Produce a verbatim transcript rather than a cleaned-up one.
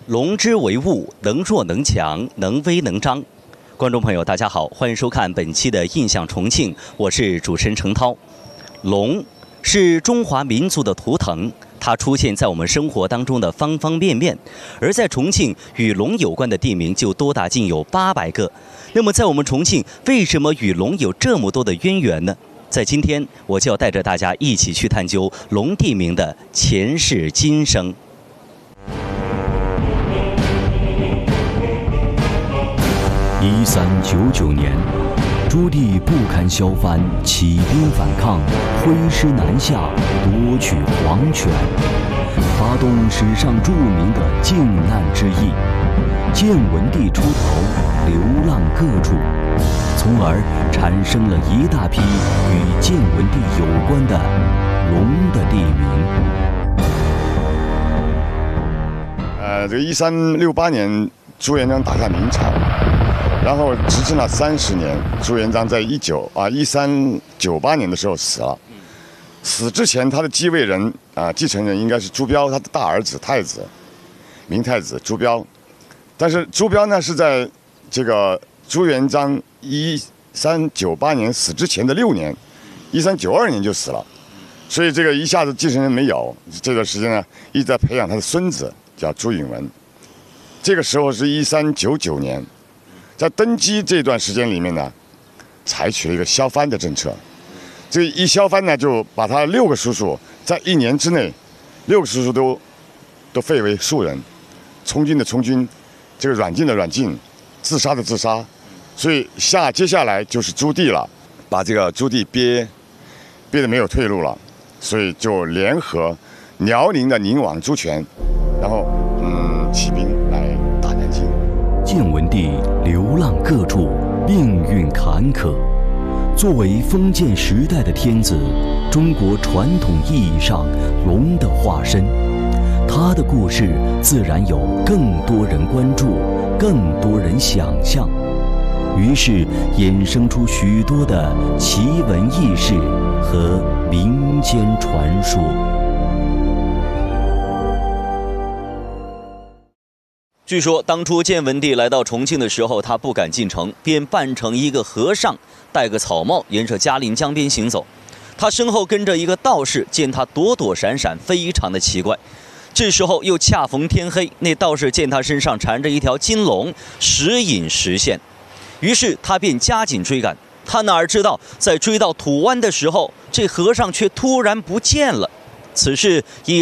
龙之为物，能弱能强，能威能张。观众朋友，大家好，欢迎收看本期的《印象重庆》，我是主持人程涛。龙是中华民族的图腾，它出现在我们生活当中的方方面面。而在重庆，与龙有关的地名就多达近有八百个。那么，在我们重庆，为什么与龙有这么多的渊源呢？在今天，我就要带着大家一起去探究龙地名的前世今生。 一三九九年，朱棣不堪削藩，起兵反抗，挥师南下，夺取皇权，发动史上著名的靖难之役。建文帝出逃，流浪各处，从而产生了一大批与建文帝有关的龙的地名。 呃，这个一三六八年，朱元璋打下明朝。然后执政了三十年，朱元璋在一九啊一三九八年的时候死了。死之前，他的继位人啊继承人应该是朱标，他的大儿子太子，明太子朱标。但是朱标呢是在这个朱元璋一三九八年死之前的六年，一三九二年就死了，所以这个一下子继承人没有。这段时间呢一直在培养他的孙子，叫朱允文。这个时候是一三九九年。在登基这段时间里面呢，采取了一个削藩的政策。这一削藩呢，就把他六个叔叔在一年之内，六个叔叔都都废为庶人，从军的从军，这个软禁的软禁，自杀的自杀。所以下接下来就是朱棣了，把这个朱棣憋憋得没有退路了，所以就联合辽宁的宁王朱权，然后嗯起兵来打南京。 建文帝流浪各处，命运坎坷。作为封建时代的天子，中国传统意义上龙的化身，他的故事自然有更多人关注，更多人想象。于是衍生出许多的奇闻异事和民间传说。 据说当初建文帝来到重庆的时候，他不敢进城，便扮成一个和尚，戴个草帽，沿着嘉陵江边行走。他身后跟着一个道士，见他躲躲闪闪，非常的奇怪。这时候又恰逢天黑，那道士见他身上缠着一条金龙，时隐时现，于是他便加紧追赶。他哪知道，在追到土湾的时候，这和尚却突然不见了。此事一